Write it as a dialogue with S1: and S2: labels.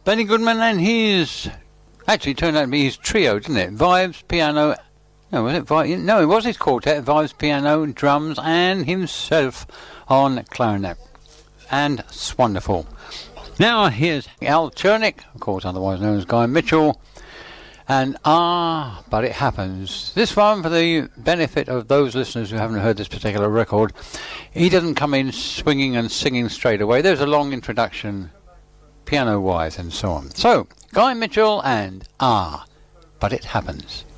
S1: Benny Goodman and his... Actually, it turned out to be his trio, didn't it? Vibes, piano... No, was it? No, it was his quartet. Vibes, piano, drums, and himself on clarinet. And it's wonderful. Now, here's Al Chernick, of course, otherwise known as Guy Mitchell. And But It Happens. This one, for the benefit of those listeners who haven't heard this particular record, he doesn't come in swinging and singing straight away. There's a long introduction, piano-wise, and so on. So, Guy Mitchell and But It Happens.